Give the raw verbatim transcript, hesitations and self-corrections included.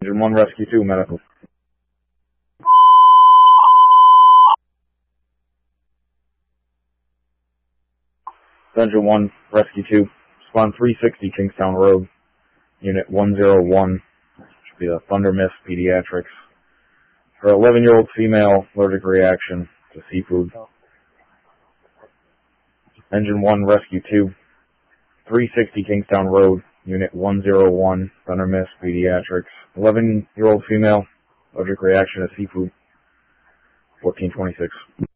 Engine one, Rescue two, medical. Engine one, Rescue two, spawn three sixty Kingstown Road, Unit one oh one, should be the Thunder Mist Pediatrics. For eleven-year-old female, allergic reaction to seafood. Engine one, Rescue two, three sixty Kingstown Road, Unit one oh one, Thunder Mist Pediatrics. eleven-year-old female, allergic reaction to seafood. fourteen twenty-six.